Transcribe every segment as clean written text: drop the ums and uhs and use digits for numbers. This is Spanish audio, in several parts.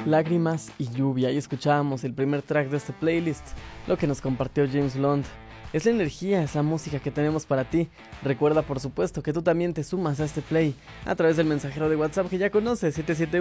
Lágrimas y lluvia, y escuchábamos el primer track de este playlist, lo que nos compartió James Blunt. Es la energía, esa música que tenemos para ti. Recuerda por supuesto que tú también te sumas a este play a través del mensajero de WhatsApp que ya conoces,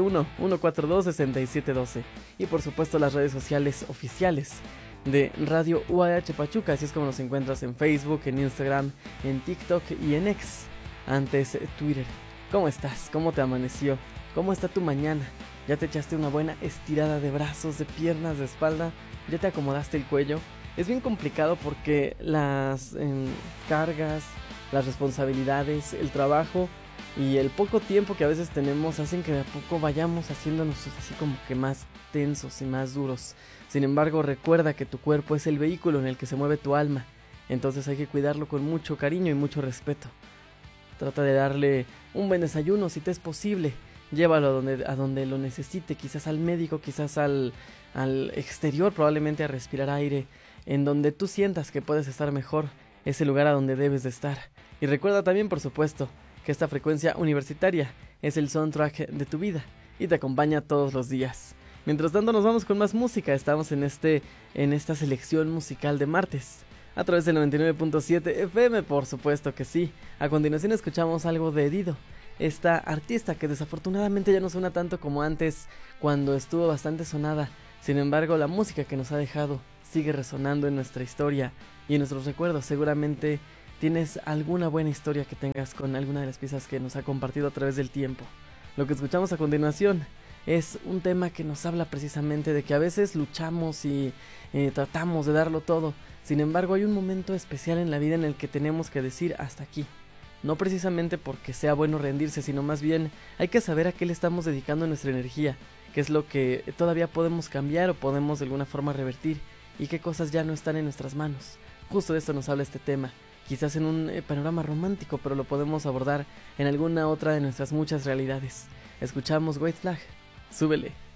771-142-6712. Y por supuesto las redes sociales oficiales de Radio UAH Pachuca, así es como nos encuentras en Facebook, en Instagram, en TikTok y en X, antes Twitter. ¿Cómo estás? ¿Cómo te amaneció? ¿Cómo está tu mañana? ¿Ya te echaste una buena estirada de brazos, de piernas, de espalda? ¿Ya te acomodaste el cuello? Es bien complicado porque las cargas, las responsabilidades, el trabajo y el poco tiempo que a veces tenemos hacen que de a poco vayamos haciéndonos así como que más tensos y más duros. Sin embargo, recuerda que tu cuerpo es el vehículo en el que se mueve tu alma. Entonces hay que cuidarlo con mucho cariño y mucho respeto. Trata de darle un buen desayuno si te es posible. Llévalo a donde lo necesite, quizás al médico, quizás al exterior, probablemente a respirar aire, en donde tú sientas que puedes estar mejor, es el lugar a donde debes de estar. Y recuerda también, por supuesto, que esta frecuencia universitaria es el soundtrack de tu vida y te acompaña todos los días. Mientras tanto nos vamos con más música, estamos en esta selección musical de martes, a través del 99.7 FM, por supuesto que sí. A continuación escuchamos algo de Dido, esta artista que desafortunadamente ya no suena tanto como antes, cuando estuvo bastante sonada. Sin embargo, la música que nos ha dejado sigue resonando en nuestra historia y en nuestros recuerdos. Seguramente tienes alguna buena historia que tengas con alguna de las piezas que nos ha compartido a través del tiempo. Lo que escuchamos a continuación es un tema que nos habla precisamente de que a veces luchamos y tratamos de darlo todo. Sin embargo, hay un momento especial en la vida en el que tenemos que decir hasta aquí. No precisamente porque sea bueno rendirse, sino más bien hay que saber a qué le estamos dedicando nuestra energía, qué es lo que todavía podemos cambiar o podemos de alguna forma revertir y qué cosas ya no están en nuestras manos. Justo de esto nos habla este tema, quizás en un panorama romántico, pero lo podemos abordar en alguna otra de nuestras muchas realidades. Escuchamos White Flag, súbele.